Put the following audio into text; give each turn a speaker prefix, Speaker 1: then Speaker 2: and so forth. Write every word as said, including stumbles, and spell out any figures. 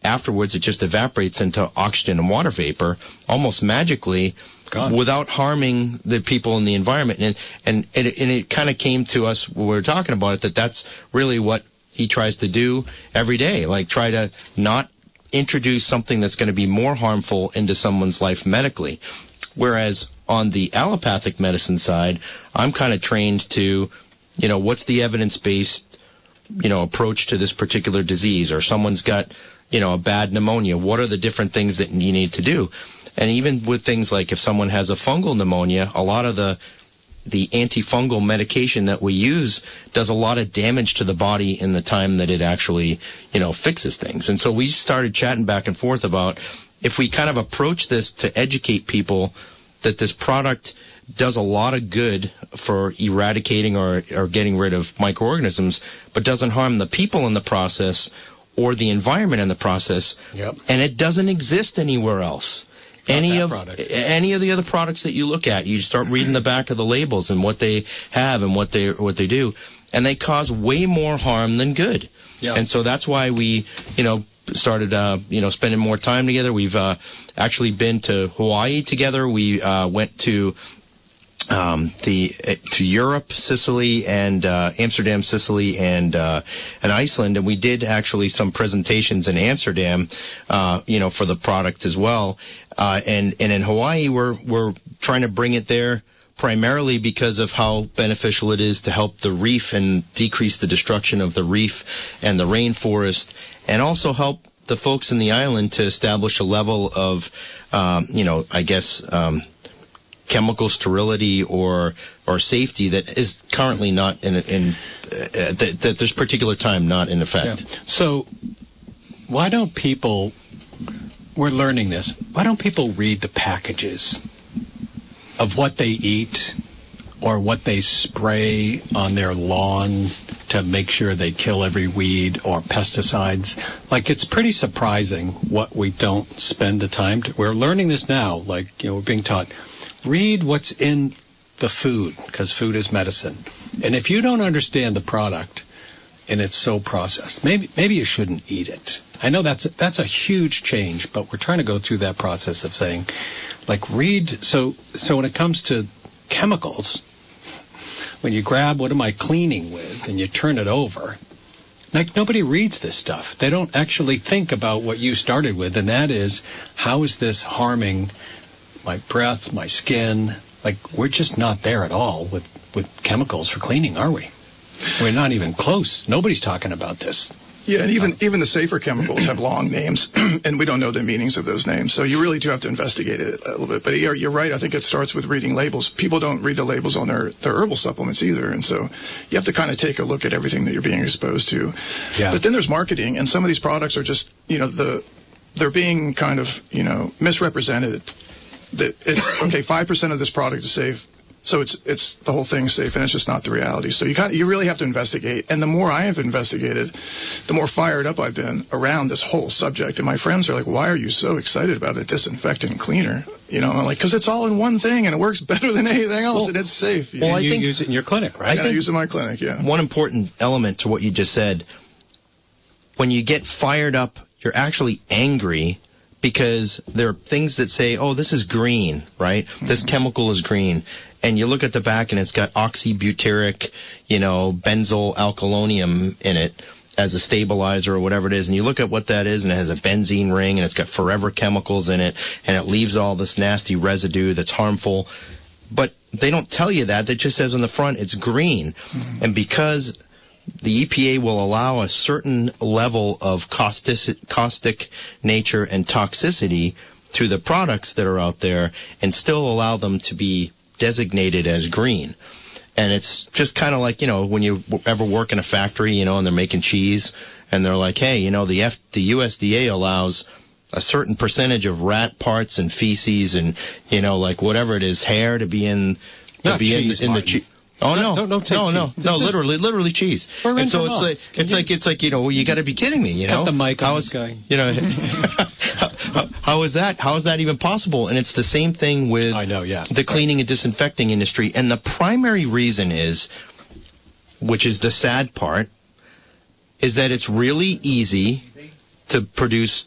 Speaker 1: afterwards it just evaporates into oxygen and water vapor almost magically God. without harming the people in the environment. And and, and it, and it kind of came to us when we were talking about it that that's really what he tries to do every day, like try to not introduce something that's going to be more harmful into someone's life medically. Whereas on the allopathic medicine side, I'm kind of trained to, you know, what's the evidence-based, you know, approach to this particular disease, or someone's got, you know, a bad pneumonia. What are the different things that you need to do? And even with things like if someone has a fungal pneumonia, a lot of the the antifungal medication that we use does a lot of damage to the body in the time that it actually, you know, fixes things. And so we started chatting back and forth about if we kind of approach this to educate people that this product does a lot of good for eradicating or, or getting rid of microorganisms, but doesn't harm the people in the process or the environment in the process.
Speaker 2: Yep.
Speaker 1: And it doesn't exist anywhere else. Any of
Speaker 2: product.
Speaker 1: any of the other products that you look at, you start reading the back of the labels and what they have and what they what they do, and they cause way more harm than good.
Speaker 2: Yep.
Speaker 1: And so that's why we, you know, started, uh, you know, spending more time together. We've uh, actually been to Hawaii together. We uh, went to um, the uh, to Europe, Sicily, and uh, Amsterdam, Sicily, and uh, and Iceland, and we did actually some presentations in Amsterdam, uh, you know, for the product as well. Uh, and and in Hawaii, we're we're trying to bring it there primarily because of how beneficial it is to help the reef and decrease the destruction of the reef and the rainforest, and also help the folks in the island to establish a level of, um, you know, I guess, um, chemical sterility or or safety that is currently not in in uh, that, that this particular time not in effect.
Speaker 2: Yeah. So why don't people? We're learning this. Why don't people read the packages of what they eat or what they spray on their lawn to make sure they kill every weed, or pesticides? Like, it's pretty surprising what we don't spend the time to. We're learning this now. Like, you know, we're being taught, read what's in the food, because food is medicine. And if you don't understand the product and it's so processed, maybe maybe you shouldn't eat it. I know that's a, that's a huge change, but we're trying to go through that process of saying, like, read. So so when it comes to chemicals, when you grab what am I cleaning with and you turn it over, like, nobody reads this stuff. They don't actually think about what you started with, and that is, how is this harming my breath, my skin? Like, we're just not there at all with, with chemicals for cleaning, are we? We're not even close. Nobody's talking about this.
Speaker 3: Yeah, and even even the safer chemicals have long names, and we don't know the meanings of those names. So you really do have to investigate it a little bit. But you're, you're right. I think it starts with reading labels. People don't read the labels on their, their herbal supplements either. And so you have to kind of take a look at everything that you're being exposed to.
Speaker 2: Yeah.
Speaker 3: But then there's marketing, and some of these products are just, you know, the they're being kind of, you know, misrepresented. That it's, okay, five percent of this product is safe. So it's it's the whole thing's safe, and it's just not the reality. So you kind of, you really have to investigate. And the more I have investigated, the more fired up I've been around this whole subject. And my friends are like, "Why are you so excited about a disinfectant cleaner?" You know, I'm like, because it's all in one thing, and it works better than anything else, well, and it's safe.
Speaker 2: Well,
Speaker 3: know?
Speaker 2: I
Speaker 3: you
Speaker 2: think you use it in your clinic, right?
Speaker 3: I, I use it in my clinic, yeah.
Speaker 1: One important element to what you just said: when you get fired up, you're actually angry, because there are things that say, oh, this is green, right? Mm-hmm. This chemical is green. And you look at the back and it's got oxybutyric, you know, benzyl alkylonium in it as a stabilizer or whatever it is. And you look at what that is, and it has a benzene ring, and it's got forever chemicals in it, and it leaves all this nasty residue that's harmful. But they don't tell you that. It just says on the front it's green. Mm-hmm. And because the E P A will allow a certain level of caustic, caustic nature and toxicity to the products that are out there, and still allow them to be designated as green. And it's just kind of like, you know, when you ever work in a factory, you know, and they're making cheese, and they're like, hey, you know, the F, the U S D A allows a certain percentage of rat parts and feces and, you know, like whatever it is, hair to be in, to
Speaker 2: Not
Speaker 1: be
Speaker 2: cheese,
Speaker 1: in, in the
Speaker 2: Martin.
Speaker 1: cheese. Oh no!
Speaker 2: Don't, don't take
Speaker 1: no, no,
Speaker 2: cheese.
Speaker 1: no!
Speaker 2: This
Speaker 1: Literally, literally cheese.
Speaker 2: We're
Speaker 1: and so
Speaker 2: in
Speaker 1: it's
Speaker 2: Vermont.
Speaker 1: like,
Speaker 2: Can
Speaker 1: it's
Speaker 2: you-
Speaker 1: like, it's like, you know, well, you got to be kidding me, you know?
Speaker 2: Cut the mic on
Speaker 1: How
Speaker 2: this
Speaker 1: is-
Speaker 2: guy.
Speaker 1: You know, how, how is that? How is that even possible? And it's the same thing with
Speaker 2: I know, yeah.
Speaker 1: the cleaning and disinfecting industry. And the primary reason is, which is the sad part, is that it's really easy to produce